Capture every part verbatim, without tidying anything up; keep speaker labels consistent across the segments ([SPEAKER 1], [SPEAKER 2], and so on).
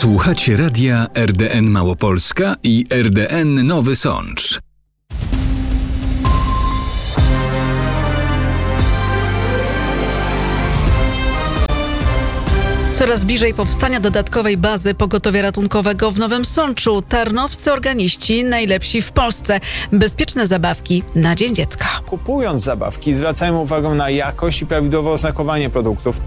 [SPEAKER 1] Słuchacie radia R D N Małopolska i R D N Nowy Sącz.
[SPEAKER 2] Coraz bliżej powstania dodatkowej bazy pogotowia ratunkowego w Nowym Sączu. Tarnowscy organiści najlepsi w Polsce. Bezpieczne zabawki na Dzień Dziecka.
[SPEAKER 3] Kupując zabawki, zwracają uwagę na jakość i prawidłowe oznakowanie produktów.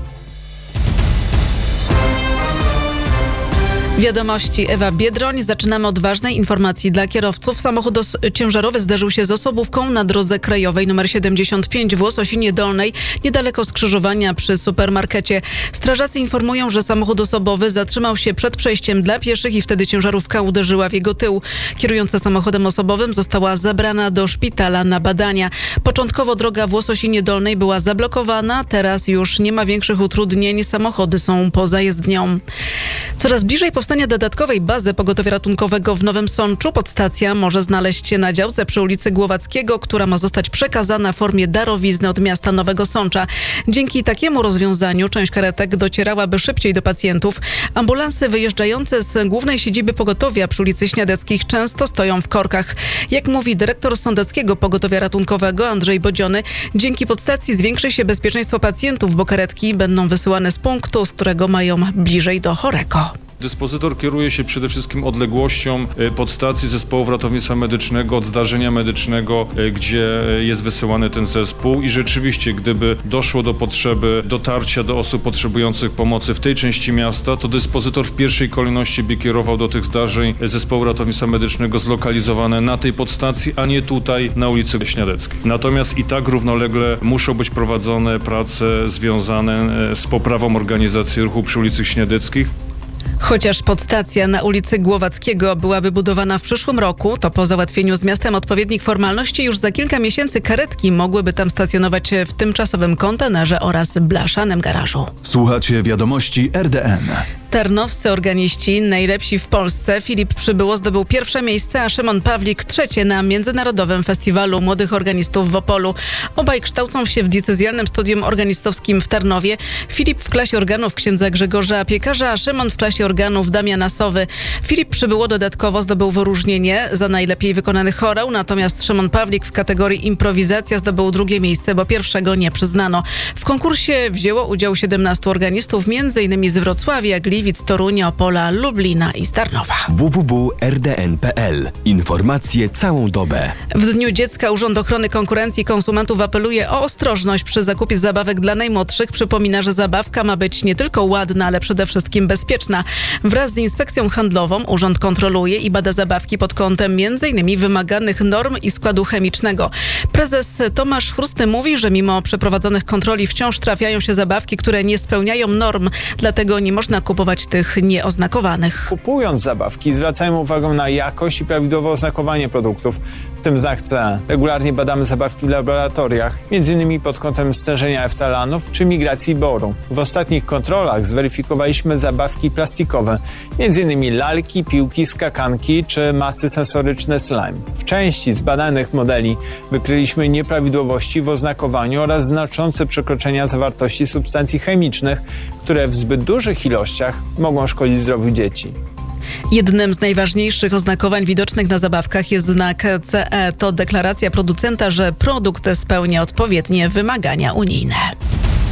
[SPEAKER 2] Wiadomości, Ewa Biedroń. Zaczynamy od ważnej informacji dla kierowców. Samochód os- ciężarowy zderzył się z osobówką na drodze krajowej nr siedemdziesiąt pięć w Łososinie Dolnej, niedaleko skrzyżowania przy supermarkecie. Strażacy informują, że samochód osobowy zatrzymał się przed przejściem dla pieszych i wtedy ciężarówka uderzyła w jego tył. Kierująca samochodem osobowym została zabrana do szpitala na badania. Początkowo droga w Łososinie Dolnej była zablokowana, teraz już nie ma większych utrudnień, samochody są poza jezdnią. Coraz bliżej powstania dodatkowej bazy pogotowia ratunkowego w Nowym Sączu. Podstacja może znaleźć się na działce przy ulicy Głowackiego, która ma zostać przekazana w formie darowizny od miasta Nowego Sącza. Dzięki takiemu rozwiązaniu część karetek docierałaby szybciej do pacjentów. Ambulansy wyjeżdżające z głównej siedziby pogotowia przy ulicy Śniadeckich często stoją w korkach. Jak mówi dyrektor Sądeckiego Pogotowia Ratunkowego Andrzej Bodziony, dzięki podstacji zwiększy się bezpieczeństwo pacjentów, bo karetki będą wysyłane z punktu, z którego mają bliżej do chorego.
[SPEAKER 4] Dyspozytor kieruje się przede wszystkim odległością podstacji zespołów ratownictwa medycznego od zdarzenia medycznego, gdzie jest wysyłany ten zespół i rzeczywiście, gdyby doszło do potrzeby dotarcia do osób potrzebujących pomocy w tej części miasta, to dyspozytor w pierwszej kolejności by kierował do tych zdarzeń zespołu ratownictwa medycznego zlokalizowane na tej podstacji, a nie tutaj na ulicy Śniadeckiej. Natomiast i tak równolegle muszą być prowadzone prace związane z poprawą organizacji ruchu przy ulicy Śniadeckich.
[SPEAKER 2] Chociaż podstacja na ulicy Głowackiego byłaby budowana w przyszłym roku, to po załatwieniu z miastem odpowiednich formalności już za kilka miesięcy karetki mogłyby tam stacjonować w tymczasowym kontenerze oraz blaszanym garażu.
[SPEAKER 5] Słuchacie wiadomości R D N.
[SPEAKER 2] Tarnowscy organiści najlepsi w Polsce. Filip Przybyło zdobył pierwsze miejsce, a Szymon Pawlik trzecie na Międzynarodowym Festiwalu Młodych Organistów w Opolu. Obaj kształcą się w diecezjalnym studium organistowskim w Tarnowie. Filip w klasie organów księdza Grzegorza Piekarza, a Szymon w klasie organów Damiana Sowy. Filip Przybyło dodatkowo zdobył wyróżnienie za najlepiej wykonany chorał, natomiast Szymon Pawlik w kategorii improwizacja zdobył drugie miejsce, bo pierwszego nie przyznano. W konkursie wzięło udział siedemnastu organistów, między innymi z Wrocławia, Gliwic, Torunia, Opola, Lublina i z Tarnowa.
[SPEAKER 6] w w w kropka r d n kropka p l. Informacje całą dobę.
[SPEAKER 2] W Dniu Dziecka Urząd Ochrony Konkurencji i Konsumentów apeluje o ostrożność przy zakupie zabawek dla najmłodszych. Przypomina, że zabawka ma być nie tylko ładna, ale przede wszystkim bezpieczna. Wraz z inspekcją handlową urząd kontroluje i bada zabawki pod kątem między innymi wymaganych norm i składu chemicznego. Prezes Tomasz Chrusty mówi, że mimo przeprowadzonych kontroli wciąż trafiają się zabawki, które nie spełniają norm, dlatego nie można kupować tych nieoznakowanych.
[SPEAKER 3] Kupując zabawki, zwracają uwagę na jakość i prawidłowe oznakowanie produktów, w tym znak C E. Regularnie badamy zabawki w laboratoriach, między innymi pod kątem stężenia eftalanów czy migracji boru. W ostatnich kontrolach zweryfikowaliśmy zabawki plastikowe, między innymi lalki, piłki, skakanki czy masy sensoryczne slime. W części z badanych modeli wykryliśmy nieprawidłowości w oznakowaniu oraz znaczące przekroczenia zawartości substancji chemicznych, które w zbyt dużych ilościach mogą szkodzić zdrowiu dzieci.
[SPEAKER 2] Jednym z najważniejszych oznakowań widocznych na zabawkach jest znak C E. To deklaracja producenta, że produkt spełnia odpowiednie wymagania unijne.